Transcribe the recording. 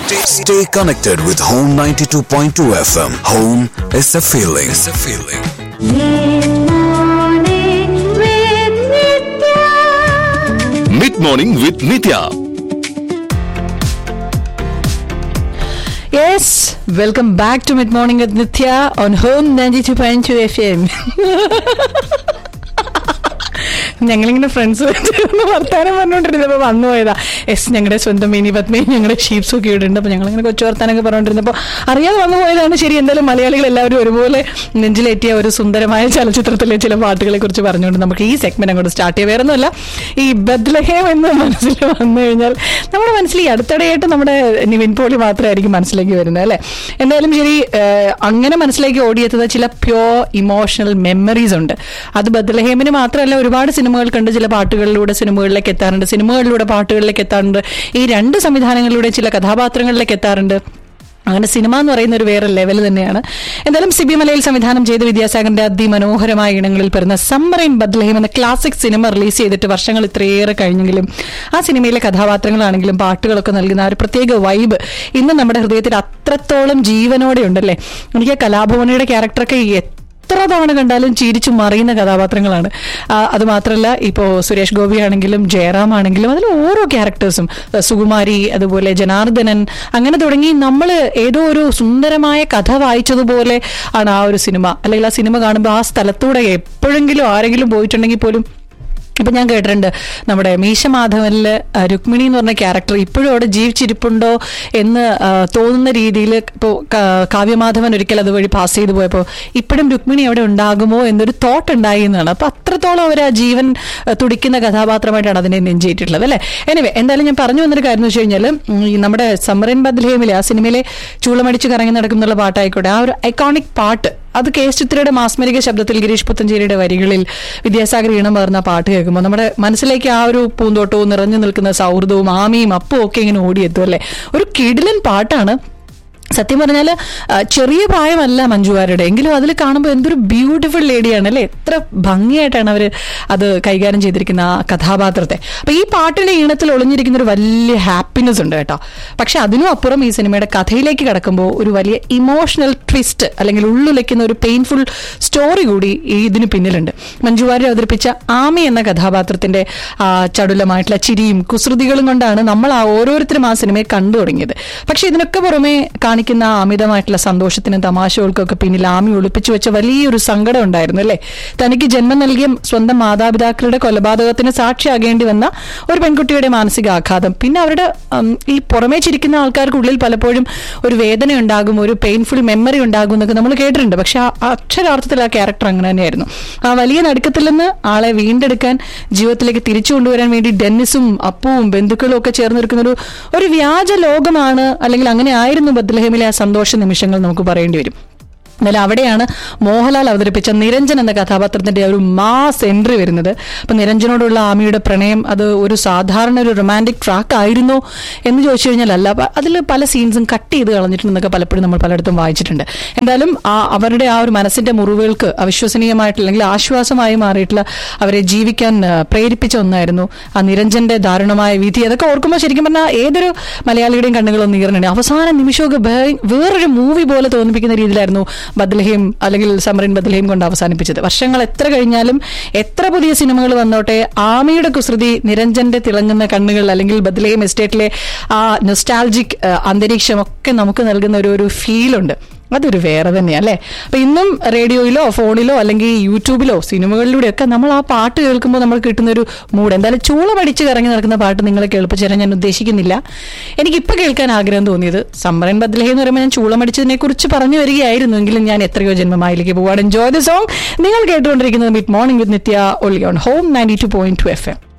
Stay connected with Home 92.2 FM. Home is a feeling. Mid Morning with Nitya. Yes, welcome back to Mid Morning with Nitya on Home 92.2 FM. ഞങ്ങളിങ്ങനെ friends വർത്താനം പറഞ്ഞുകൊണ്ടിരുന്നപ്പോൾ വന്നു പോയതാ. ഞങ്ങളുടെ സ്വന്തം mini പത്മയും ഞങ്ങളുടെ ഷീപ്സും ഒക്കെ ഇടുന്നുണ്ട്. അപ്പോൾ ഞങ്ങളിങ്ങനെ കൊച്ചു വർത്താനൊക്കെ പറഞ്ഞുകൊണ്ടിരുന്നപ്പോൾ അറിയാതെ വന്നു പോയതാണ്. ശരി, എന്തായാലും മലയാളികൾ എല്ലാവരും ഒരുപോലെ നെഞ്ചിലേറ്റിയ ഒരു സുന്ദരമായ ചലച്ചിത്രത്തിലെ ചില പാട്ടുകളെ കുറിച്ച് പറഞ്ഞുകൊണ്ട് നമുക്ക് ഈ സെഗ്മെന്റ് അങ്ങോട്ട് സ്റ്റാർട്ട് ചെയ്യാം. വേറെ ഒന്നുമല്ല, ഈ ബത്ലഹേം എന്ന് മനസ്സിൽ വന്നു കഴിഞ്ഞാൽ നമ്മുടെ മനസ്സിൽ ഈ അടുത്തിടെയായിട്ട് നമ്മുടെ നിവിൻ പോളി മാത്രമായിരിക്കും മനസ്സിലേക്ക് വരുന്നത്, അല്ലേ? എന്തായാലും ശരി, അങ്ങനെ മനസ്സിലേക്ക് ഓടിയെത്തുന്ന ചില പ്യോർ ഇമോഷണൽ മെമ്മറീസ് ഉണ്ട്. അത് ബത്ലഹേമിന് മാത്രമല്ല, ഒരുപാട് സിനിമകൾ കണ്ട് ചില പാട്ടുകളിലൂടെ സിനിമകളിലേക്ക് എത്താറുണ്ട്, സിനിമകളിലൂടെ പാട്ടുകളിലേക്ക് എത്താറുണ്ട്, ഈ രണ്ട് സംവിധാനങ്ങളിലൂടെ ചില കഥാപാത്രങ്ങളിലേക്ക് എത്താറുണ്ട്. അങ്ങനെ സിനിമ എന്ന് പറയുന്ന ഒരു വേറെ ലെവൽ തന്നെയാണ്. എന്തായാലും സിബി മലയിൽ സംവിധാനം ചെയ്ത വിദ്യാസാഗറിന്റെ അതിമനോഹരമായ ഇനങ്ങളിൽ പെടുന്ന സമ്മർ ഇൻ ബത്ലഹേം എന്ന ക്ലാസിക് സിനിമ റിലീസ് ചെയ്തിട്ട് വർഷങ്ങൾ ഇത്രയേറെ കഴിഞ്ഞെങ്കിലും ആ സിനിമയിലെ കഥാപാത്രങ്ങളാണെങ്കിലും പാട്ടുകളൊക്കെ നൽകുന്ന ആ ഒരു പ്രത്യേക വൈബ് ഇന്ന് നമ്മുടെ ഹൃദയത്തിൽ അത്രത്തോളം ജീവനോടെ ഉണ്ടല്ലേ. എനിക്ക് കലാഭവനിയുടെ ക്യാരക്ടറൊക്കെ എത്ര തവണ കണ്ടാലും ചിരിച്ചു മറിയുന്ന കഥാപാത്രങ്ങളാണ്. അത് മാത്രമല്ല, ഇപ്പോൾ സുരേഷ് ഗോപി ആണെങ്കിലും ജയറാം ആണെങ്കിലും അതിൽ ഓരോ ക്യാരക്ടേഴ്സും, സുകുമാരി, അതുപോലെ ജനാർദ്ദനൻ, അങ്ങനെ തുടങ്ങി നമ്മൾ ഏതോ ഒരു സുന്ദരമായ കഥ വായിച്ചതുപോലെ ആണ് ആ ഒരു സിനിമ. അല്ലെങ്കിൽ ആ സിനിമ കാണുമ്പോൾ ആ സ്ഥലത്തൂടെ എപ്പോഴെങ്കിലും ആരെങ്കിലും പോയിട്ടുണ്ടെങ്കിൽ പോലും, ഇപ്പം ഞാൻ കേട്ടിട്ടുണ്ട് നമ്മുടെ മീശ മാധവനില് രുക്മിണി എന്ന് പറഞ്ഞ ക്യാരക്ടർ ഇപ്പോഴും അവിടെ ജീവിച്ചിരിപ്പുണ്ടോ എന്ന് തോന്നുന്ന രീതിയിൽ ഇപ്പോൾ കാവ്യമാധവൻ ഒരിക്കൽ അതുവഴി പാസ് ചെയ്തു പോയപ്പോൾ ഇപ്പോഴും രുക്മിണി അവിടെ ഉണ്ടാകുമോ എന്നൊരു തോട്ട് ഉണ്ടായി എന്നാണ്. അപ്പം അത്രത്തോളം അവർ ആ ജീവൻ തുടിക്കുന്ന കഥാപാത്രമായിട്ടാണ് അതിനെ നെഞ്ചേറ്റിട്ടുള്ളത്, അല്ലേ? എനിവേ, എന്തായാലും ഞാൻ പറഞ്ഞു വന്നൊരു കാര്യം എന്ന് വെച്ച് കഴിഞ്ഞാൽ, നമ്മുടെ സമ്മർ ഇൻ ബത്ലഹേമിലെ ആ സിനിമയിലെ ചൂളമടിച്ച് കറങ്ങി നടക്കുന്നുള്ള പാട്ടായിക്കോട്ടെ, ആ ഒരു ഐക്കോണിക് പാട്ട്, അത് കെ എസ് ചിത്രയുടെ മാസ്മരിക ശബ്ദത്തിൽ ഗിരീഷ് പുത്തഞ്ചേരിയുടെ വരികളിൽ വിദ്യാസാഗർ ഈണം പകർന്ന പാട്ട് കേൾക്കുമ്പോൾ നമ്മുടെ മനസ്സിലേക്ക് ആ ഒരു പൂന്തോട്ടവും നിറഞ്ഞു നിൽക്കുന്ന സൗഹൃദവും ആമയും അപ്പവും ഒക്കെ ഇങ്ങനെ ഓടിയെത്തും, അല്ലേ? ഒരു കിടിലൻ പാട്ടാണ്. സത്യം പറഞ്ഞാൽ ചെറിയ പ്രായമല്ല മഞ്ജുവാരുടെ, എങ്കിലും അതിൽ കാണുമ്പോൾ എന്തൊരു ബ്യൂട്ടിഫുൾ ലേഡിയാണ്, അല്ലേ? എത്ര ഭംഗിയായിട്ടാണ് അവർ അത് കൈകാര്യം ചെയ്തിരിക്കുന്ന ആ കഥാപാത്രത്തെ. അപ്പം ഈ പാട്ടിന്റെ ഈണത്തിൽ ഒളിഞ്ഞിരിക്കുന്ന ഒരു വലിയ ഹാപ്പിനെസ് ഉണ്ട് കേട്ടോ. പക്ഷെ അതിനും അപ്പുറം ഈ സിനിമയുടെ കഥയിലേക്ക് കടക്കുമ്പോൾ ഒരു വലിയ ഇമോഷണൽ ട്വിസ്റ്റ് അല്ലെങ്കിൽ ഉള്ളുലയ്ക്കുന്ന ഒരു പെയിൻഫുൾ സ്റ്റോറി കൂടി ഇതിന് പിന്നിലുണ്ട്. മഞ്ജുവാര്യർ അവതരിപ്പിച്ച ആമി എന്ന കഥാപാത്രത്തിന്റെ ചടുലമായിട്ടുള്ള ചിരിയും കുസൃതികളും കൊണ്ടാണ് നമ്മൾ ഓരോരുത്തരും ആ സിനിമയെ കണ്ടു തുടങ്ങിയത്. പക്ഷെ ഇതിനൊക്കെ പുറമെ ക്കുന്ന അമിതമായിട്ടുള്ള സന്തോഷത്തിനും തമാശകൾക്കൊക്കെ പിന്നിൽ ആമി ഒളിപ്പിച്ചു വെച്ച വലിയൊരു സങ്കടം ഉണ്ടായിരുന്നു, അല്ലേ? തനിക്ക് ജന്മം നൽകിയ സ്വന്തം മാതാപിതാക്കളുടെ കൊലപാതകത്തിന് സാക്ഷിയാകേണ്ടി വന്ന ഒരു പെൺകുട്ടിയുടെ മാനസികാഘാതം, പിന്നെ അവരുടെ ഈ പുറമേ ചിരിക്കുന്ന ആൾക്കാർക്കുള്ളിൽ പലപ്പോഴും ഒരു വേദന ഉണ്ടാകും, ഒരു പെയിൻഫുൾ മെമ്മറി ഉണ്ടാകും എന്നൊക്കെ നമ്മൾ കേട്ടിട്ടുണ്ട്. പക്ഷെ അക്ഷരാർത്ഥത്തിൽ ആ ക്യാരക്ടർ അങ്ങനെ തന്നെയായിരുന്നു. ആ വലിയ നടുക്കത്തിൽ നിന്ന് ആളെ വീണ്ടെടുക്കാൻ, ജീവിതത്തിലേക്ക് തിരിച്ചു കൊണ്ടുവരാൻ വേണ്ടി ഡെന്നിസും അപ്പുവും ബന്ധുക്കളും ഒക്കെ ചേർന്നിരിക്കുന്ന ഒരു വ്യാജ ലോകമാണ്, അല്ലെങ്കിൽ അങ്ങനെ ആയിരുന്നു ബത്ലഹേമിലെ ആ സന്തോഷ നിമിഷങ്ങൾ നമുക്ക് പറയേണ്ടി വരും. എന്നാലും അവിടെയാണ് മോഹൻലാൽ അവതരിപ്പിച്ച നിരഞ്ജൻ എന്ന കഥാപാത്രത്തിന്റെ ഒരു മാസ് എൻട്രി വരുന്നത്. അപ്പൊ നിരഞ്ജനോടുള്ള ആമിയുടെ പ്രണയം അത് ഒരു സാധാരണ ഒരു റൊമാൻറ്റിക് ട്രാക്ക് ആയിരുന്നോ എന്ന് ചോദിച്ചു കഴിഞ്ഞാൽ അല്ല, അതിൽ പല സീൻസും കട്ട് ചെയ്ത് കളഞ്ഞിട്ടുണ്ടെന്നൊക്കെ പലപ്പോഴും നമ്മൾ പലയിടത്തും വായിച്ചിട്ടുണ്ട്. എന്തായാലും അവരുടെ ആ ഒരു മനസ്സിന്റെ മുറിവുകൾക്ക് അവിശ്വസനീയമായിട്ടുള്ള അല്ലെങ്കിൽ ആശ്വാസമായി മാറിയിട്ടുള്ള അവരെ ജീവിക്കാൻ പ്രേരിപ്പിച്ച ഒന്നായിരുന്നു ആ നിരഞ്ജന്റെ ദാരുണമായ വിധി. അതൊക്കെ ഓർക്കുമ്പോൾ ശരിക്കും പറഞ്ഞാൽ ഏതൊരു മലയാളിയുടെയും കണ്ണുകളൊന്നും ഈറുന്നുണ്ട്. അവസാന നിമിഷമൊക്കെ വേറൊരു മൂവി പോലെ തോന്നിപ്പിക്കുന്ന രീതിയിലായിരുന്നു ബത്ലഹേം അല്ലെങ്കിൽ സമ്മർ ഇൻ ബത്ലഹേം കൊണ്ട് അവസാനിപ്പിച്ചത്. വർഷങ്ങൾ എത്ര കഴിഞ്ഞാലും എത്ര പുതിയ സിനിമകൾ വന്നോട്ടെ, ആമിയുടെ കുസൃതി, നിരഞ്ജന്റെ തിളങ്ങുന്ന കണ്ണുകൾ, അല്ലെങ്കിൽ ബത്ലഹേം എസ്റ്റേറ്റിലെ ആ നൊസ്റ്റാൾജിക് അന്തരീക്ഷം ഒക്കെ നമുക്ക് നൽകുന്ന ഒരു ഫീലുണ്ട്. അതൊരു വേറെ തന്നെയാണ്, അല്ലേ? അപ്പൊ ഇന്നും റേഡിയോയിലോ ഫോണിലോ അല്ലെങ്കിൽ യൂട്യൂബിലോ സിനിമകളിലൂടെയൊക്കെ നമ്മൾ ആ പാട്ട് കേൾക്കുമ്പോൾ നമ്മൾ കിട്ടുന്ന ഒരു മൂഡ്, എന്തായാലും ചൂളമടിച്ച് കറങ്ങി നടക്കുന്ന പാട്ട് നിങ്ങളെ കേൾപ്പിച്ചു തരാൻ ഞാൻ ഉദ്ദേശിക്കുന്നില്ല. എനിക്കിപ്പോൾ കേൾക്കാൻ ആഗ്രഹം തോന്നിയത് സമ്മർ ഇൻ ബത്ലഹേം എന്ന് പറയുമ്പോൾ ഞാൻ ചൂളമടിച്ചതിനെ കുറിച്ച് പറഞ്ഞു വരികയായിരുന്നു, എങ്കിലും ഞാൻ എത്രയോ ജന്മമായിലേക്ക് പോവാണ്. Enjoy the song. നിങ്ങൾ കേട്ടുകൊണ്ടിരിക്കുന്നത് mid morning with Nithya, only on home 92.2 FM.